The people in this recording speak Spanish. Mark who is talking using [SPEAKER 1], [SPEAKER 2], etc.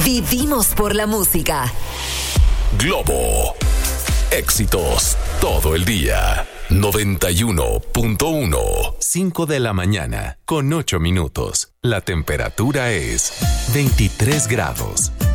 [SPEAKER 1] Vivimos por la música.
[SPEAKER 2] Globo. Éxitos todo el día. 91.1. 5 de la mañana con 8 minutos. La temperatura es 23 grados.